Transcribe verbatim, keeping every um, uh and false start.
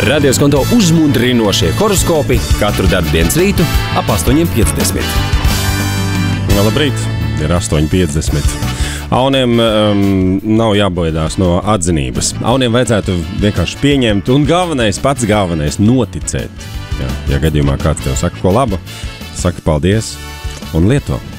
Radio Skonto uzmundrinošie horoskopi katru darbdienas rītu ap astoņi piecdesmit. Labrīt, ir astoņi piecdesmit. Auniem um, nav jābaidās no atzinības. Auniem vajadzētu vienkārši pieņemt un galvenais, pats galvenais, noticēt. Ja, ja gadījumā kāds tev saka ko labu, saka paldies un lieto.